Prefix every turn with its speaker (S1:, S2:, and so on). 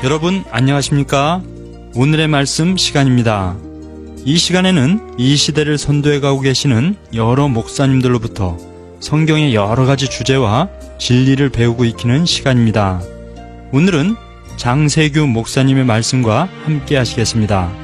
S1: 여러분 안녕하십니까? 오늘의 말씀 시간입니다. 이 시간에는 이 시대를 선도해 가고 계시는 여러 목사님들로부터 성경의 여러 가지 주제와 진리를 배우고 익히는 시간입니다. 오늘은 장세규 목사님의 말씀과 함께 하시겠습니다.